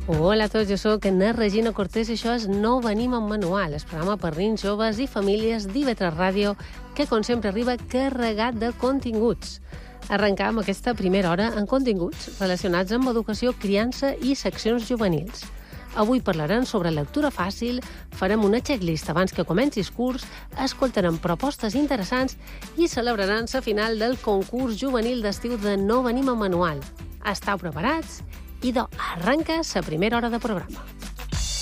Hola a tots, jo soc Ana Regina Cortés i això és No Venim amb Manual, el programa per nins, joves i famílies d'IV3 Ràdio, que com sempre arriba carregat de continguts. Arrencam aquesta primera hora en continguts relacionats amb educació, criança i seccions juvenils. Avui parlarem sobre lectura fàcil, farem una checklist abans que comenci el curs, escoltarem propostes interessants i celebrarem la final del concurs juvenil d'estiu de No Venim amb Manual. Estau preparats? Idò, arrenca la primera hora de programa.